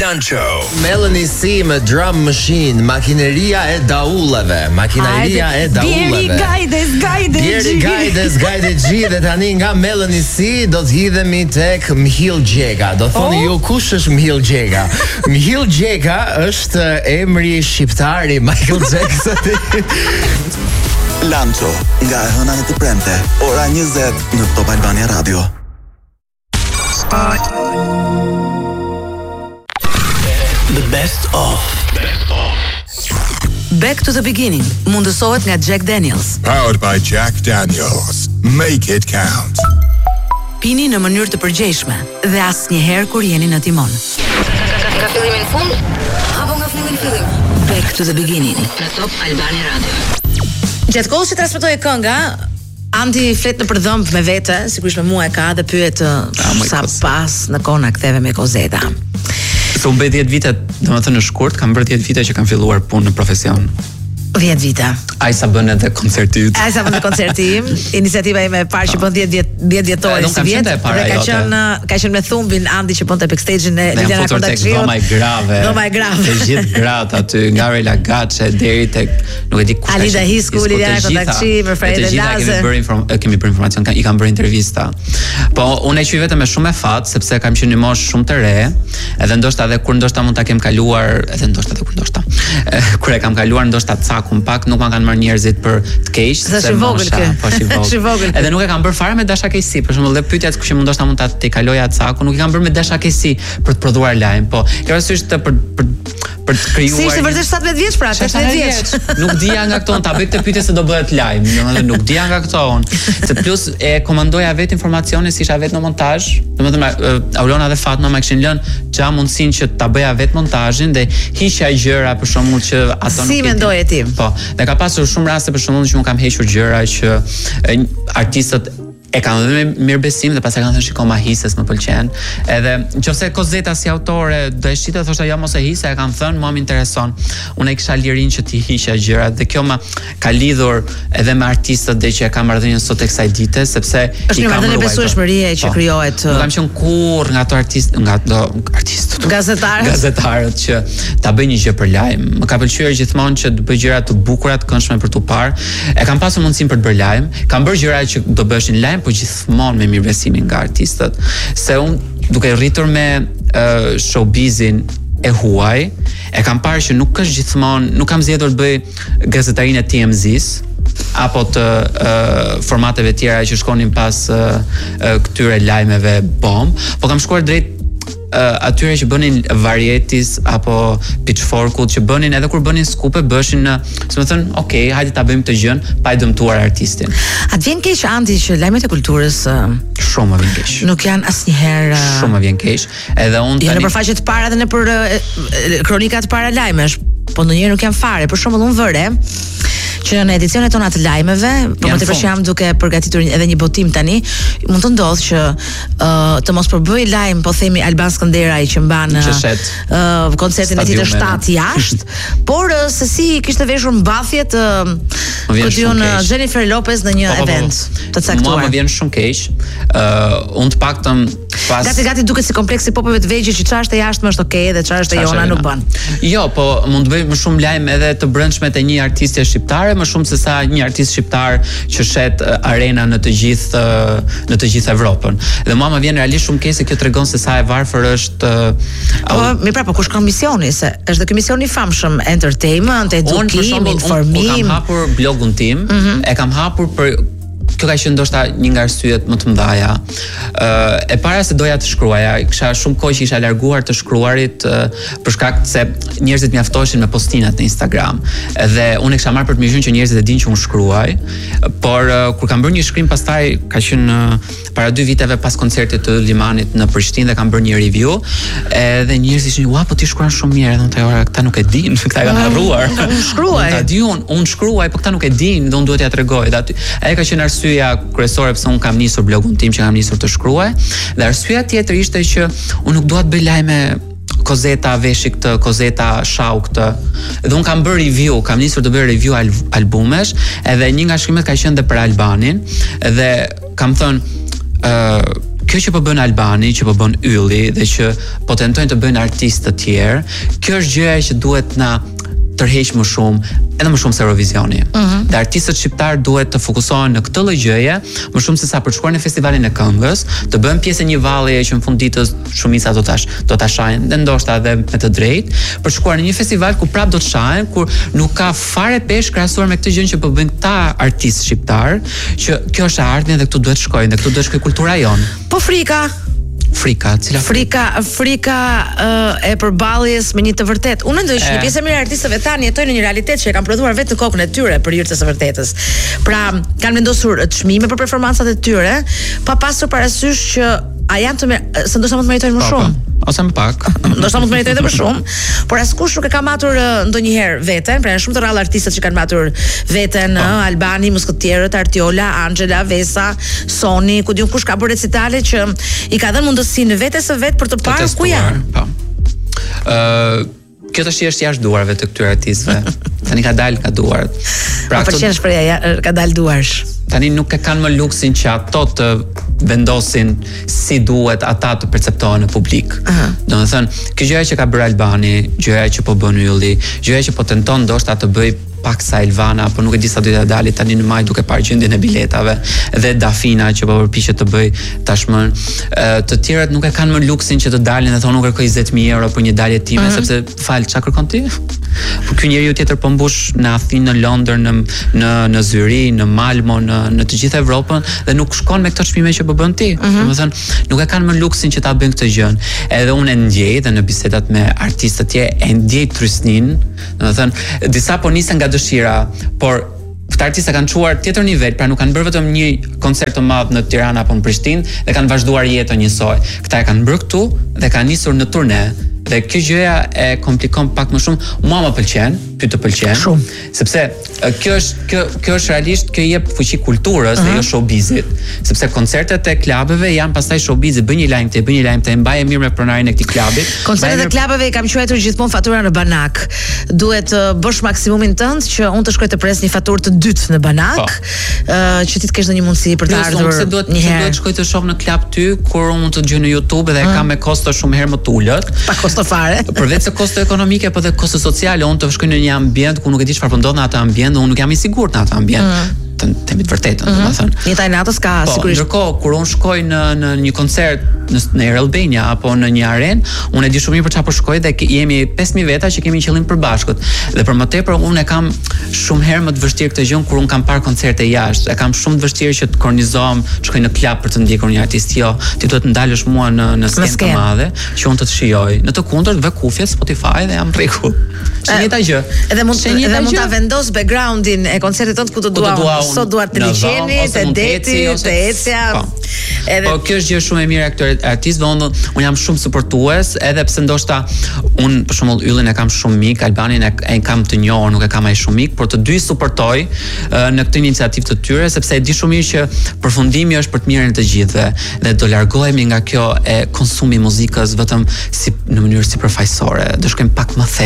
Lancho. Melanie C me Drum Machine, makineria e daulleve. Gajde G dhe tani nga Melanie C do të hidhemi tek Mhill Gjega. Do thoni ju kush është Mhill Gjega? Mhill Gjega është emri shqiptar i Michael Jackson. Lancho, nga e hëna në të premte, ora 20 në Top Albania Radio. The best of. Back to the beginning mundësohet nga Jack Daniels. Powered by Jack Daniels. Make it count. Pini në mënyrë të përgjegjshme dhe asnjëherë kur jeni në timon. Nga fillimi në fund apo nga fillimi në fillim? Back to the beginning në Top Albania Radio. Gjatë kohës që transmetoi kënga, Andi flet në përdhëmb me vete, sigurisht me mua e ka dhe pyet sa pas në kona ktheve me Kozeta. Se unë bëj 10 vite, domethënë në shkurt, kam bërë 10 vite që kam filluar punë në profesion. 10 vite. Ai sa bën edhe koncerti yt. Ai sa bën koncerti im, iniciativa ime e parë që bën 10 vjetori si vjet. Dhe ka qenë me Thumbin Andi që bënte backstage-in e Liliana Kondakshiut. Doma e grave. Të gjithë gratë aty, nga Rela Gaçe deri tek nuk e di kush. Alida Hisku, Liliana Kondakshi, Merfrede Laze. Kemi bërë informacion, i kam bërë intervista. Po unë e qyj vetëm me shumë e fat sepse kam qenë në moshë shumë të re, edhe ndoshta edhe kur ndoshta mund ta kem kaluar, edhe ndoshta edhe kur ndoshta. Kur e kam kaluar ndoshta pak nuk ma kanë marrë njerëzit për të keq, se mosha, po shi vogël. Edhe nuk e kam bërë fare me dashakësi, për shembull, dhe pyetja që mund ndoshta mund ta kaloja Caku, nuk e kam bërë me dashakësi për të prodhuar lajm, po kryesisht për të krijuar. Si ishte vërtet 17 vjeç pra, 18 vjeç. Nuk dija nga këto, ta bëj këtë pyetje se do bëhet lajm, domethënë nuk dija nga këto unë. Se plus e komandoja vetë informacionin, si isha vetë në montazh. Domethënë Aulona dhe Fatma më kishin lënë çfarë mundsinë që ta bëja vetë montazhin dhe hiqja gjëra për shembull që ato nuk. Si mendoje ti? Po, dhe ka pasur shumë raste për shembull që un kam hequr gjëra që artistët e kanë dhënë mirëbesim dhe pastaj kanë thënë shikoj ma hises më pëlqen. Edhe nëse Kozeta si autore do e shite thoshta jo mos e hise, e kanë thënë mua më intereson. Unë e kisha lirinë që ti hiqja gjërat dhe kjo më ka lidhur edhe me artistët dhe që e kam marrëdhënien sot tek kësaj dite sepse është një marrëdhënie besueshmërie që krijohet. Nuk kam qenë kurrë nga ato artistët gazetarët që ta bëjnë një gjë për lajm. Më ka pëlqyer gjithmonë që të bëj gjëra të bukura, të këndshme për tu parë. E kam pasur mundësinë për të bërë lajm, kam bërë gjëra që do bëheshin lajm, po gjithmonë me mirëbesimin nga artistët. Se unë duke rritur me showbizin e huaj, e kam parë që nuk është gjithmonë, nuk kam zgjedhur të bëj gazetarinë e TMZ-s apo të formateve tjera që shkonin pas këtyre lajmeve bomb, po kam shkuar drejt atyre që bënin Varietis apo Pitchforkut, që bënin edhe kur bënin skupe bëshin në, si më thënë, okay, hajde ta bëjmë të gjën pa i dëmtuar artistin. A të vjen keq Andi që lajmet e kulturës shumë më vjen keq. Nuk janë asnjëherë shumë më vjen keq. Edhe unë tani në përfaqe të para dhe në për kronikat para lajmesh, po ndonjëherë nuk janë fare. Për shembull unë vëre që në edicionet tona të lajmeve, po më tepër që jam duke përgatitur edhe një botim tani, mund të ndodh që të mos përbëj lajm, po themi Alban Skënderaj që mban koncertin e tij të 7 jashtë, por se si kishte veshur mbathjet këtyun Jennifer Lopez në një event të caktuar. Mua më vjen shumë keq. Unë të paktën pas gati duket si kompleksi popëve të vegjël që çfarë është e jashtme është okay dhe çfarë është e jona nuk bën. Jo, po mund të bëj më shumë lajm edhe të brendshme të një artiste shqiptare, më shumë se sa një artist shqiptar që shet arena në të gjithë Evropën. Dhe mua më vjen realisht shumë keq se kjo tregon se sa e varfër është. Po kush ka misioni, se është dhe ky mision i famshëm, entertainment, edukim, informim. Unë kam hapur blogun tim, e kam hapur për kjo ka qenë ndoshta një nga arsyet më të mëdha. E para se doja të shkruaja, kisha shumë kohë që isha larguar të shkruarit për shkak se njerëzit mjaftoheshin me postinat në Instagram. Dhe unë e kisha marrë për të mirëqenë që njerëzit e dinë që unë shkruaj, por kur kam bërë një shkrim pastaj ka qenë para 2 viteve pas koncertit të Limanit në Prishtinë dhe kam bërë një review, edhe njerëzit ishin, "Ua, po ti shkruan shumë mirë." Edhe unë thaj, "Ora, këta nuk e dinë, këta e kanë harruar." Unë shkruaj. Unë shkruaj, po këta nuk e dinë dhe unë duhet t'ia tregoj. Dhe ajo ka qenë arsyeja kryesore pse unë kam nisur blogun tim, që kam nisur të shkruaj, dhe arsyeja tjetër ishte që unë nuk dua të bëj lajme Kozeta veshi këtë, Kozeta shau këtë. Dhe unë kam bërë review, kam nisur të bëj review albumesh, edhe një nga shkrimet ka qenë dhe për Albanin, dhe kam thënë kjo që po bën Albani, që po bën Ylli dhe që po tentojnë të bëjnë artistë të tjerë, kjo është gjëja që duhet na tërheq më shumë, edhe më shumë se Eurovisioni. Dhe artistët shqiptar duhet të fokusohen në këtë lloj gjëje, më shumë se sa për të shkuar në festivalin e këngës, të bëjnë pjesë e një valleje që në fund ditës shumica do ta shajnë, dhe ndoshta edhe me të drejtë, për të shkuar në një festival ku prap do të shahen, kur nuk ka fare pesh krahasuar me këtë gjë që po bëjnë këta artistë shqiptar, që kjo është e ardhmja dhe këtu duhet shkojnë, dhe këtu duhet shkojë kultura jon. Po cila frika e përballjes me një të vërtet. Unë mendoj që një pjesë e mirë e artistëve tani jetojnë në një realitet që e kanë prodhuar vetë në kokën e tyre për hir të së vërtetës. Pra, kanë vendosur çmime për performancat e tyre, pa pasur parasysh që a janë të se ndoshta mund të meritojnë më shumë. Ose më pak. Ndoshta mund të meritojnë më shumë, por askush nuk e ka matur ndonjëherë veten, pra janë shumë të rrallë artistët që kanë matur veten, Albani, Muskëtierët, Artiola, Angela, Vesa, Soni, ku diun kush ka bërë recitale që i ka dhënë mundësinë vetes së vet për të parë ku janë. Po. Kjo tash është jashtë duarve të këtyre artistëve. Tani ka dalë nga duart. Pra pëlqen shpreha, ka dalë duarsh. Tani nuk e kanë më luksin që ato të vendosin si duhet ata të perceptohen në publik. Domethënë, kjo gjëja që ka bërë Albani, gjëja që po bën Ylli, gjëja që po tenton ndoshta të bëj pak sa Elvana, apo nuk e di sa do të dalë tani në maj duke parë gjendjen e biletave, dhe Dafina që po përpiqet të bëj tashmë. Të tjerët nuk e kanë më luksin që të dalin dhe thonë nuk kërkoj 20.000 euro për një dalje time, sepse fal, çka kërkon ti? Po ky njeriu tjetër po mbush në Athinë, në Londër, në Zyri, në Malmo, në të gjithë Evropën, dhe nuk shkon me këto çmime që po bën ti. Domethënë, nuk e kanë më luksin që ta bëjnë këtë gjë. Edhe unë e ndjej dhe në bisedat me artistë të tjerë e ndjej trysnin, domethënë disa po nisen nga dëshira, por këta artistë kanë çuar tjetër nivel, pra nuk kanë bërë vetëm një koncert të madh në Tiranë apo në Prishtinë dhe kanë vazhduar jetën njësoj. Këta e kanë bërë këtu dhe kanë nisur në turne. Dhe kjo gjëja e komplikon pak më shumë. Mua më pëlqen, ty të pëlqen. Shumë. Sepse kjo është realisht, kjo jep fuqi kulturës dhe jo showbizit. Sepse koncertet e klubeve janë pastaj showbizi, bën një lajm të mbajë mirë me pronarin e këtij klubi. Koncertet e klubeve i kam quajtur gjithmonë fatura në banak. Duhet të bësh maksimumin tënd që unë të shkoj të pres një faturë të dytë në banak, që ti të kesh ndonjë mundësi për të ardhur një herë. Duhet shkoj të shoh në klub ty kur unë mund të gjej në YouTube dhe kam me kosto shumë herë më të ulët. Fare. Përveç se kosto ekonomike, po dhe kosto sociale, unë të shkoj në një ambient ku nuk e di çfarë po ndodh në atë ambient, dhe unë nuk jam i sigurt në atë ambient. Të themi të vërtetën, domethënë. Një taj natës ka sigurisht. Ndërkohë kur unë shkoj në një koncert në Air Albania apo në një arenë, unë e di shumë mirë për çfarë po shkoj dhe jemi 5000 veta që kemi një qëllim përbashkët. Dhe për më tepër unë e kam shumë herë më të vështirë këtë gjë kur unë kam parë koncerte jashtë. E kam shumë të vështirë që të kornizohem, të shkoj në klub për të ndjekur një artist. Jo, ti duhet të ndalësh mua në skenë të madhe që unë të shijoj. Në të kundërt vë kufjet Spotify dhe jam rregull. Njëta gjë. Edhe mund ta vendos backgroundin e koncertit tënd ku të dua. Sot duart të liçeni, të deti, të ecja. Po kjo është gjë shumë e mirë e këtyre artistëve. Unë jam shumë suportues, edhe pse ndoshta unë për shembull Yllin e kam shumë mik, Albanin e kam të njohur, nuk e kam aq shumë mik, por të dy suportoj në këtë iniciativë të tyre, sepse e di shumë mirë që përfundimi është për të mirën e të gjithëve dhe do largohemi nga kjo e konsumi muzikës vetëm në mënyrë sipërfaqësore. Do shkojmë pak më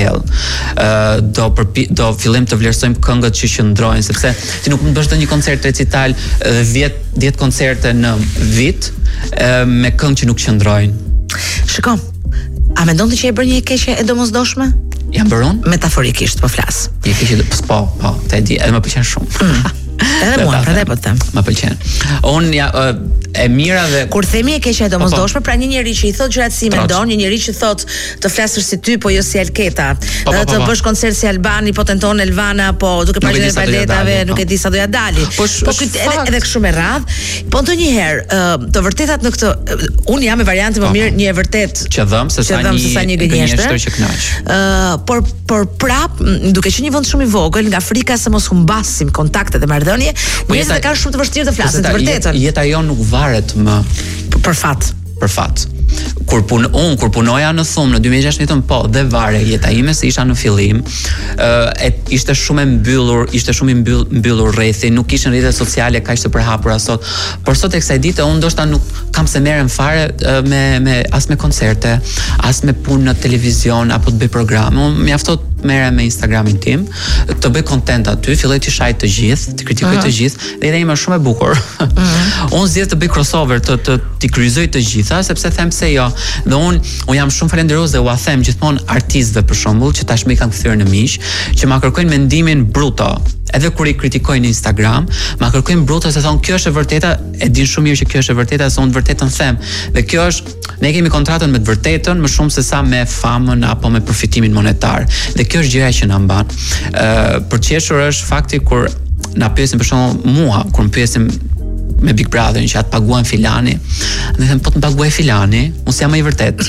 thellë. Do fillim të vlerësojmë këngët që qëndrojnë, sepse ti nuk mund të bësh një koncert recital 10 koncerte në vit me këngë që nuk qëndrojnë. Shiko, a mendon ti që e bën një keqje e domosdoshme? Jam bërë unë? Metaforikisht po flas. Një keqje, po, te e di, edhe më pëlqen shumë. Edhe mua, prandaj po të them. Më pëlqen. Unë e mira dhe kur themi e keqja e domosdoshme, pra një njeri që i thot gjërat si mendon, një njeri që thot të flasësh si ty, po jo si Elketa, të bësh koncert si Albani, po tenton Elvana, po duke parë gjëra paletave, nuk e di sa do ja dali. Po edhe kështu me radh, po ndonjëherë të vërtetat në këtë, unë jam me variantin më mirë një e vërtet që dhëm se sa një gënjeshtër që kënaq. Por prap, duke qenë një vend shumë i vogël, nga frika se mos humbasim kontaktet e marrëdhënie, njerëzit kanë shumë të vështirë të flasin të vërtetën. Jeta jon nuk varet më për fat. Kur punoja në Thumë në 2016, po, dhe vare jeta ime se isha në fillim, ishte shumë i mbyllur rrethi, nuk kishin rrjetet sociale kaq të përhapura sot. Por sot e kësaj dite unë ndoshta nuk kam se merrem fare as me koncerte, as me punë në televizion apo të bëj programe. Unë mjaftot merrem me Instagramin tim, të bëj content aty, filloj të shaj të gjithë, të kritikoj të gjithë, dhe ideja ime është shumë e bukur. Unë zgjedh të bëj crossover, të kryqëzoj të gjitha, sepse them se jo. Dhe unë jam shumë falenderoz dhe ua them gjithmonë artistëve për shembull, që tashmë i kanë kthyer në miq, që ma kërkojnë mendimin bruto. Edhe kur i kritikojnë në Instagram, ma kërkojnë bruto se thonë kjo është e vërteta, e din shumë mirë që kjo është e vërteta, se unë të vërtetën them. Dhe kjo është, ne kemi kontratën me të vërtetën më shumë se sa me famën apo me përfitimin monetar. Dhe kjo është gjëja që na mban. Për qeshur është fakti kur na pyesin për shembull mua, kur më pyesin me Big Brotherin që atë paguan filani, dhe them po të paguaj filani, unë jam më i vërtet.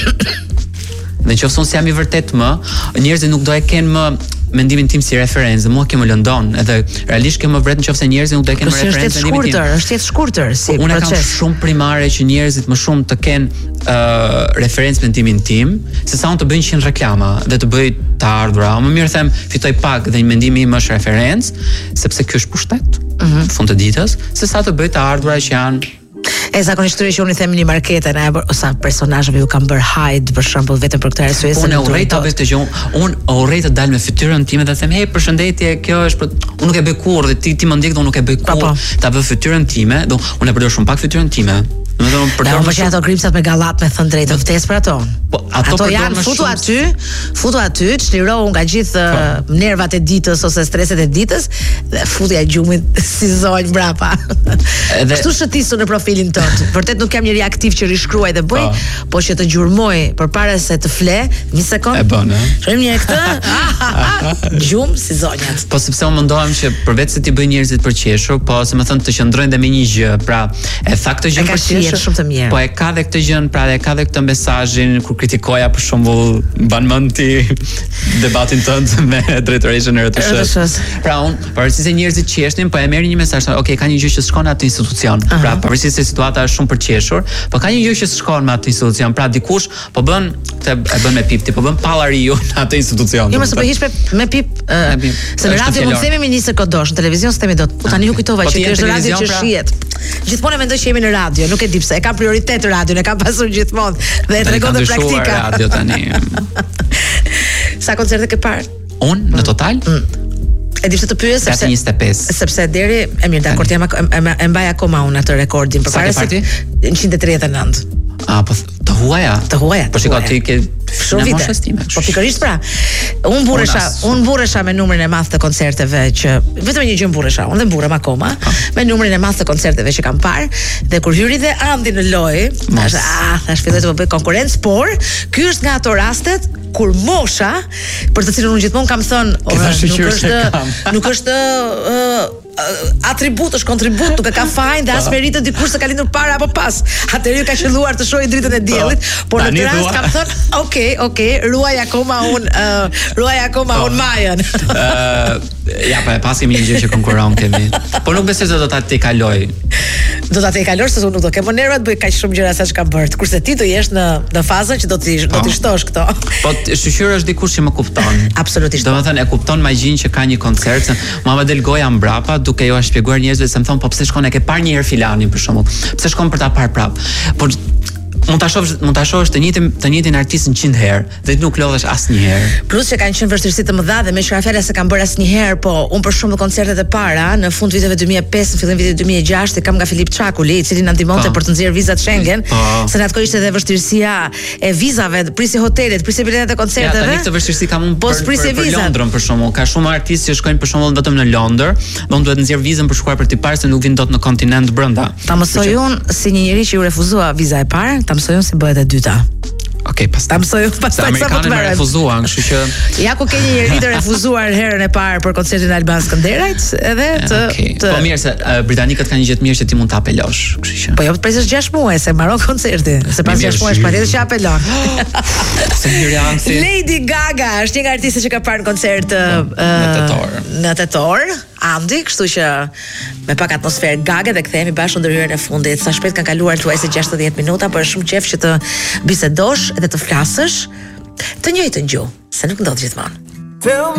Dhe nëse unë jam i vërtet më, njerëzit nuk do e kenë më mendimin tim si referencë, mua kjo më lëndon, edhe realisht kjo më vret nëse njerëzit nuk do e kenë më referencë mendimin tim. Është jetë shkurtër si unë proces. Unë kam shumë primare që njerëzit më shumë të kenë referencë mendimin tim, se sa unë të bëj 100 reklama dhe të bëj të ardhura. Më mirë them fitoj pak dhe mendimi im është referencë, sepse kjo është pushtet. Fund të ditës, se sa të bëj të ardhura që janë zakonisht që unë i them një markete ose personazheve ju kanë bërë hajt për shembull vetëm për këtë arsye se unë urrej ta bëj këtë gjë. Unë urrej të dal me fytyrën time dhe them hey, përshëndetje, kjo është unë nuk e bëj kurrë dhe ti më ndjek dhe unë nuk e bëj kurrë. Ta bëj fytyrën time, do unë e përdor shumë pak fytyrën time. Domethënë përdor më ato gripsat me gallat me thënë drejtë vtes për ato. Po ato janë futu aty, çlirohu nga gjithë nervat e ditës ose streset e ditës dhe futja gjumit si zonjë mbrapa. Kështu shëtisu në profilin tënd. Vërtet nuk jam njëri aktiv që rishkruaj dhe bëj, po që të gjurmoj përpara se të fle, një sekond. E bën, Shohim një këtë. Gjumë si zonjat. Po sepse unë mendohem që përveç se ti bëj njerëzit për qeshur, po se më thënë të qëndrojnë dhe me një gjë, pra e tha këtë gjë për qeshur. Shumë të mirë. Po e ka dhe këtë gjën, pra e ka dhe këtë mesazhin kur kritikoja për shembull mban mend ti debatin tënd me drejtoreshën e RTS. Pra unë pavarësisht se njerëzit qeshnin, po e merrin një mesazh, okay, ka një gjë që shkon atë institucion. Pra pavarësisht se situata është shumë për qeshur, po ka një gjë që shkon me atë institucion. Pra dikush po bën këtë e bën me pipti, po bën pallariu në atë institucion. Jo, më së hiç me pip. Se në radio mund të themi ministër kodosh, në televizion s'themi dot. Tani ju kujtova që kjo është radio që shihet. Gjithmonë mendoj që jemi në radio, nuk e di pse, e kam prioritet radion, e kam pasur gjithmonë dhe e tregon dhe praktika. Radio tani. Sa koncerte ke parë? Unë në total? E di të pyes sepse 25. Sepse deri e mirë, dakor, jam e mbaj akoma unë atë rekordin përpara se 139. Po të huaja. Po shikoj ti ke shumë vite. Po pikërisht pra. Unë mburresha me numrin e madh të koncerteve që vetëm një gjë mburresha. Unë mburrem akoma me numrin e madh të koncerteve që kam parë dhe kur hyri dhe Andi në lojë, thash filloi të më bëj konkurrencë, por ky është nga ato rastet kur mosha, për të cilën unë gjithmonë kam thënë, nuk është atribut, është kontribut, nuk e ka fajin dhe as meritë dikush se ka lindur para apo pas. Atëherë ka qelluar të shohë dritën e diellit, por në këtë rast kam thënë, okay, ruaj akoma un majën. Ja, pa pas kemi një gjë që konkuron kemi. Por nuk besoj se do ta të kaloj. Do ta të kalosh se unë nuk do kem nerva të bëj kaq shumë gjëra sa ç'kam bërë. Kurse ti do jesh në fazën që do t'i shtosh këto. Po shqyr është dikush që më kupton. Absolutisht. Domethënë e kupton magjinë që ka një koncert, mua më del goja mbrapa duke ju shpjeguar njerëzve se më thon po pse shkon e ke parë një herë filanin për shembull. Pse shkon për ta parë prap. Por mund ta shohësh të njëjtin artist 100 herë dhe nuk lodhesh asnjëherë. Plus që kanë qenë vështirësi të mëdha dhe me qira fjala se kanë bërë asnjëherë, po unë për shembull koncertet e para në fund viteve 2005, në fillim vitit 2006 e kam nga Filip Çakuli, i cili na ndihmonte për të nxjerrë vizat Schengen, se në atë kohë ishte edhe vështirësia e vizave, prisi hotelet, prisi biletat e koncerteve. Ja, tani këtë vështirësi kam unë për Londrën për shembull. Ka shumë artistë që shkojnë për shembull vetëm në Londër, do duhet të nxjerr vizën për shkuar për të parë se nuk vin dot në kontinent brenda. Ta mësoj unë si një njerëz që ju refuzua viza e parë, ta mësoj unë si bëhet e dyta. Okej, pastaj amerikanët më refuzuan, kështu që ja ku ke një njerëz të refuzuar herën e parë për koncertin e Alban Skënderajt, edhe të Po mirë se britanikët kanë një gjë të mirë që ti mund ta apelosh, kështu që. Po jo të presësh 6 muaj se mbaron koncerti, se pas 6 muajsh patjetër që apelon. Lady Gaga është një nga artistët që ka parë në koncert në tetor. Andi, kështu që me pak atmosferë Gaga dhe kthehemi bashkë ndërhyrjen e fundit. Sa shpejt kanë kaluar thuajse 60 minuta, por është shumë qejf që të bisedosh dhe të flasësh të njëjtën gjuhë, se nuk ndodh gjithmonë.